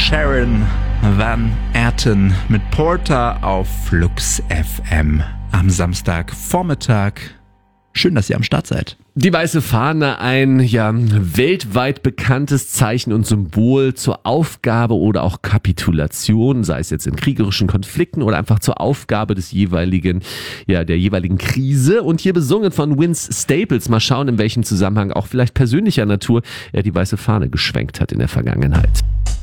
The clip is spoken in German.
Sharon Van Etten mit Porter auf Flux FM am Samstagvormittag. Schön, dass ihr am Start seid. Die weiße Fahne, ein weltweit bekanntes Zeichen und Symbol zur Aufgabe oder auch Kapitulation, sei es jetzt in kriegerischen Konflikten oder einfach zur Aufgabe des der jeweiligen Krise. Und hier besungen von Vince Staples. Mal schauen, in welchem Zusammenhang auch vielleicht persönlicher Natur er die weiße Fahne geschwenkt hat in der Vergangenheit.